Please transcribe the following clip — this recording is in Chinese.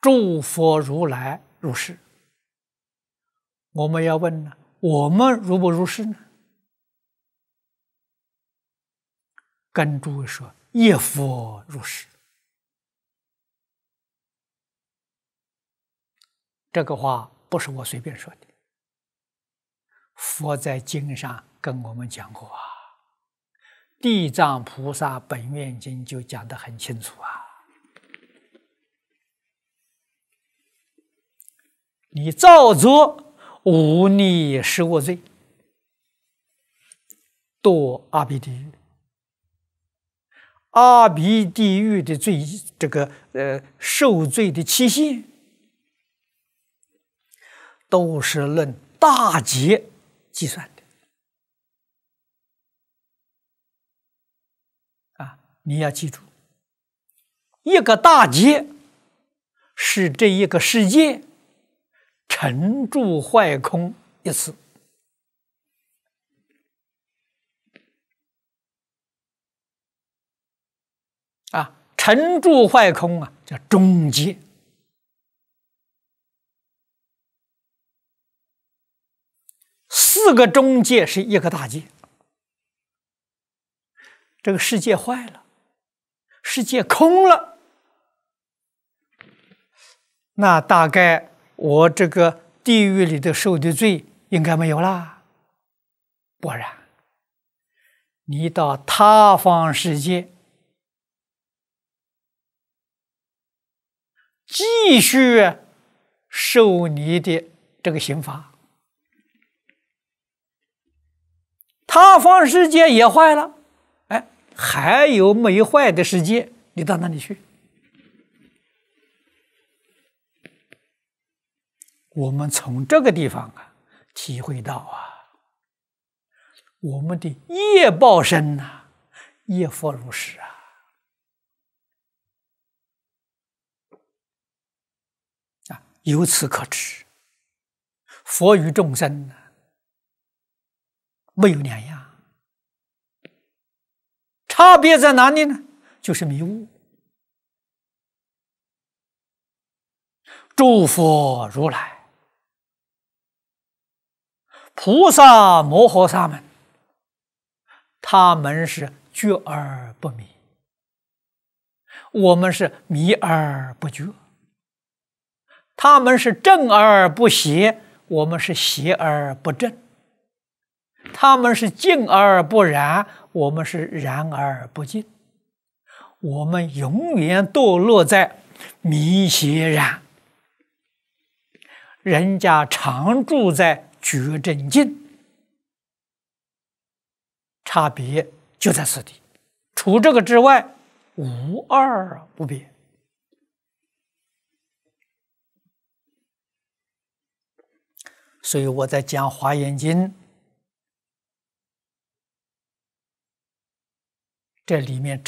诸佛如来如是。我们要问呢，我们如不如是呢？跟诸位说，一佛如是。这个话不是我随便说的，佛在经上跟我们讲过啊，《地藏菩萨本愿经》就讲得很清楚啊。你造作无逆十恶罪，堕阿鼻地狱。阿鼻地狱的罪，受罪的期限，都是论大劫计算的啊！你要记住，一个大劫是这一个世界沉住坏空一次。沉住坏空啊，叫中劫。4个中劫是一个大劫。这个世界坏了，世界空了，那大概我这个地狱里的受的罪应该没有啦。果然，你到他方世界继续受你的这个刑罚，他方世界也坏了，哎，还有没坏的世界，你到哪里去？我们从这个地方啊，体会到啊，我们的业报身呐，业佛如是啊。由此可知，佛与众生呢，没有两样，差别在哪里呢？就是迷悟。诸佛如来、菩萨摩诃萨们，他们是觉而不迷，我们是迷而不觉。他们是正而不邪，我们是邪而不正；他们是净而不染，我们是染而不净。我们永远堕落在迷邪染，人家常住在觉正净，差别就在此地。除这个之外，无二无别。所以我在讲《华严经》，这里面